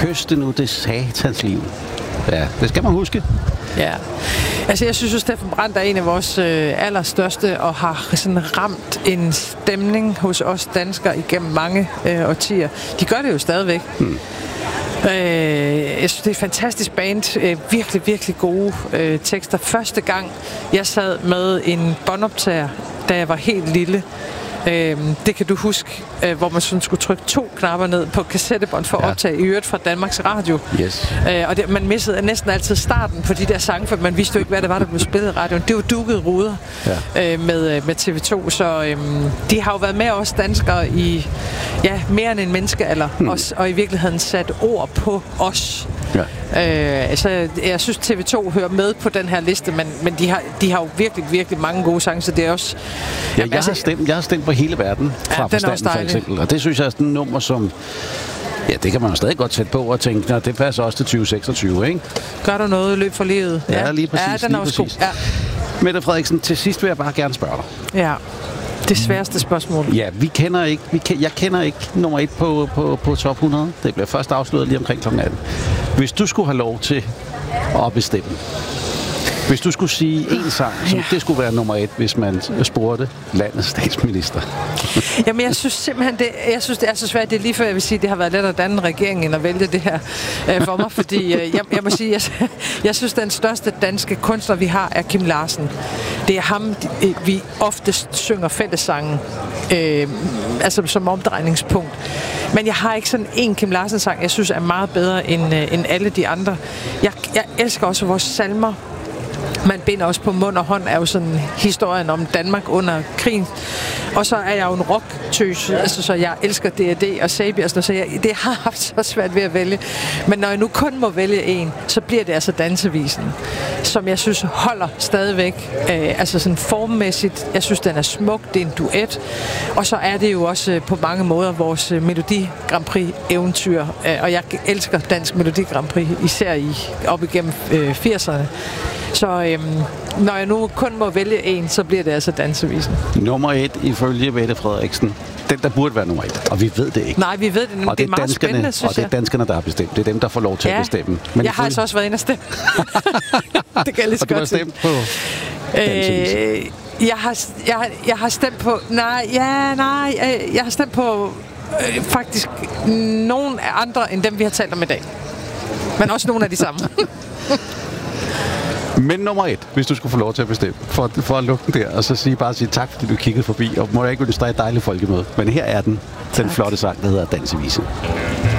kyste nu det satans liv. Ja, det skal man huske. Ja, altså jeg synes jo, Steffen Brandt er en af vores allerstørste og har sådan ramt en stemning hos os danskere igennem mange årtier. De gør det jo stadigvæk. Jeg synes, det er et fantastisk band. Virkelig, virkelig gode tekster. Første gang, jeg sad med en båndoptager, da jeg var helt lille. Det kan du huske, hvor man sådan skulle trykke 2 knapper ned på kassettebånd for at optage i øvrigt fra Danmarks Radio. Yes. Og man missede næsten altid starten på de der sange, for man vidste jo ikke, hvad det var, der blev spillet i radioen. Det var dukkede ruder med TV2, så de har jo været med os danskere i mere end en menneskealder, og i virkeligheden sat ord på os. Ja. Så jeg synes, TV2 hører med på den her liste, men de har jo virkelig, virkelig mange gode sange, så det er også... Ja, jeg har stemt på Hele Verden fra Forstanden, for eksempel, og det synes jeg er sådan et nummer, som... Ja, det kan man jo stadig godt sætte på og tænke, det passer også til 2026, ikke? Gør du noget løb for livet? Ja, lige præcis. Ja, den er også god. Ja. Mette Frederiksen, til sidst vil jeg bare gerne spørge dig. Ja, det sværeste spørgsmål. Ja, jeg kender ikke nummer 1 på top 100. Det bliver først afsløret lige omkring kl. 18. Hvis du skulle have lov til at bestemme, hvis du skulle sige en sang, som det skulle være nummer 1, hvis man spurgte landets statsminister. Jamen, jeg synes simpelthen, det er så svært. Det er lige før, jeg vil sige, det har været lettere at danne regeringen, end at vælge det her for mig. Fordi jeg må sige, jeg synes, den største danske kunstner, vi har, er Kim Larsen. Det er ham, vi oftest synger fællessangen, altså som omdrejningspunkt. Men jeg har ikke sådan en Kim Larsen-sang, jeg synes er meget bedre end alle de andre. Jeg elsker også vores salmer. Man binder også på mund og hånd, er jo sådan historien om Danmark under krigen. Og så er jeg jo en rocktøs, altså, så jeg elsker D&D og Sabi, så det har haft så svært ved at vælge. Men når jeg nu kun må vælge en, så bliver det altså Dansevisen, som jeg synes holder stadigvæk, altså sådan formmæssigt. Jeg synes, den er smuk, det er en duet. Og så er det jo også på mange måder vores Melodi Grand Prix eventyr. Og jeg elsker Dansk Melodi Grand Prix, især op igennem 80'erne. Så når jeg nu kun må vælge en, så bliver det altså Dansevisen. Nummer 1 ifølge Mette Frederiksen. Den, der burde være nummer 1. Og vi ved det ikke. Nej, vi ved det. Og det er meget spændende, synes jeg. Og det er danskerne, der har bestemt. Det er dem, der får lov til at bestemme. Men jeg har altså også været inde og stemme. Det kan jeg lige så godt sige. Og du har stemt på Jeg har stemt på... Jeg har stemt på faktisk nogle andre end dem, vi har talt om i dag. Men også nogle af de samme. Men nummer 1, hvis du skulle få lov til at bestemme, for at lukke den der, og så sige tak, fordi du kiggede forbi, og må jeg ikke ønske dig et dejligt folkemøde. Men her er den flotte sang, der hedder Dansevisen.